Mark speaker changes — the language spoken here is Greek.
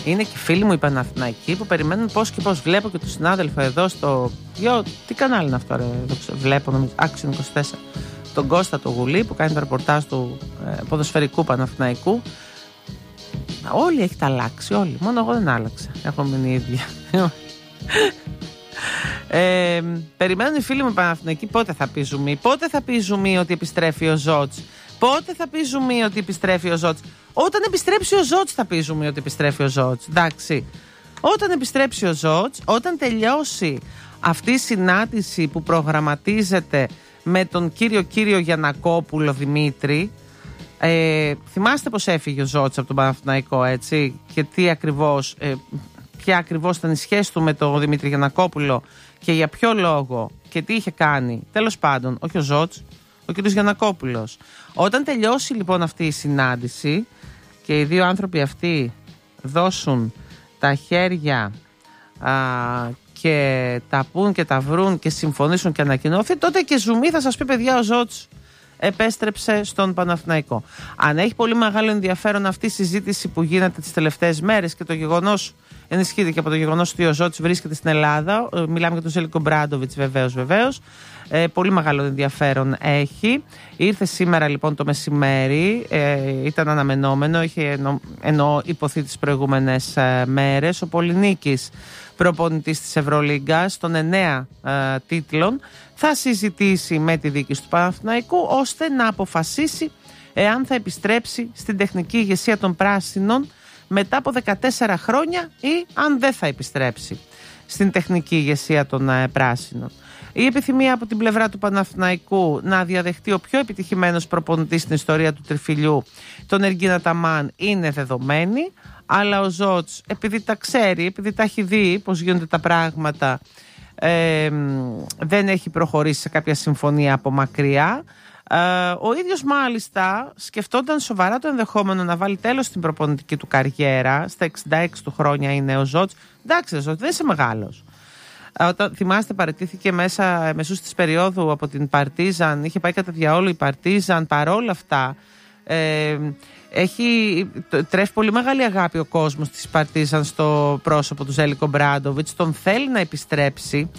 Speaker 1: Είναι και φίλοι μου οι Παναθηναϊκοί που περιμένουν πώς και πώς. Βλέπω και τον συνάδελφο εδώ στο. Τι κανάλι είναι αυτό, ρε? Βλέπω, νομίζω. Action 24. Τον Κώστα το Γουλή που κάνει το ρεπορτάζ του ποδοσφαιρικού Παναθηναϊκού. Όλοι έχετε αλλάξει, όλοι. Μόνο εγώ δεν άλλαξα. Έχω μείνει ίδια. Περιμένουν οι φίλοι μου Παναθηναϊκοί πότε θα πει ζουμί. Πότε θα πει ζουμί ότι επιστρέφει ο Ζότς. Πότε θα πει ζουμί ότι επιστρέφει ο Ζότς. Όταν επιστρέψει ο Ζότς θα πει ζουμί ότι επιστρέφει ο Ζότς. Εντάξει. Όταν επιστρέψει ο Ζότς, όταν τελειώσει αυτή η συνάντηση που προγραμματίζεται με τον κύριο Γιαννακόπουλο Δημήτρη. Θυμάστε πως έφυγε ο Ζότς από τον Παναθηναϊκό, έτσι, και τι ακριβώς, ποια ακριβώς ήταν η σχέση του με τον Δημήτρη Γιαννακόπουλο και για ποιο λόγο και τι είχε κάνει. Τέλος πάντων, όχι ο Ζότς, ο κ. Γιαννακόπουλος. Όταν τελειώσει λοιπόν αυτή η συνάντηση και οι δύο άνθρωποι αυτοί δώσουν τα χέρια και τα πούν και τα βρουν και συμφωνήσουν και ανακοινώθει, τότε και ζουμί θα σας πει, παιδιά, ο Ζότς επέστρεψε στον Παναθηναϊκό. Αν έχει πολύ μεγάλο ενδιαφέρον αυτή η συζήτηση που γίνεται τις τελευταίες μέρες και το γεγονός ενισχύεται και από το γεγονός ότι ο Ζότς βρίσκεται στην Ελλάδα, μιλάμε για τον Ζέλικο Μπράντοβιτς βεβαίως. Πολύ μεγάλο ενδιαφέρον έχει. Ήρθε σήμερα λοιπόν το μεσημέρι, ήταν αναμενόμενο, είχε ενώ υποθεί τις προηγούμενες μέρες. Ο Πολυνίκης, προπονητής της Ευρωλίγκας των 9 τίτλων, θα συζητήσει με τη διοίκηση του Παναθηναϊκού ώστε να αποφασίσει εάν θα επιστρέψει στην τεχνική ηγεσία των Πράσινων μετά από 14 χρόνια ή αν δεν θα επιστρέψει στην τεχνική ηγεσία των Πράσινων. Η επιθυμία από την πλευρά του Παναθηναϊκού να διαδεχτεί ο πιο επιτυχημένος προπονητής στην ιστορία του τριφυλιού, τον Εργίνα Ταμάν, είναι δεδομένη, αλλά ο Ζότς, επειδή τα ξέρει, επειδή τα έχει δει πώς γίνονται τα πράγματα, δεν έχει προχωρήσει σε κάποια συμφωνία από μακριά. Ο ίδιος μάλιστα σκεφτόταν σοβαρά το ενδεχόμενο να βάλει τέλος στην προπονητική του καριέρα. Στα 66 του χρόνια είναι ο Ζότς. Εντάξει, Ζότς, δεν είσαι μεγάλος. Όταν θυμάστε, παραιτήθηκε μεσούς της περίοδου από την Παρτίζαν, είχε πάει κατά διαόλου η Παρτίζαν. Παρόλα αυτά τρέφει πολύ μεγάλη αγάπη ο κόσμος της Παρτίζαν στο πρόσωπο του Ζέλικο Μπράντοβιτς. Τον θέλει να επιστρέψει.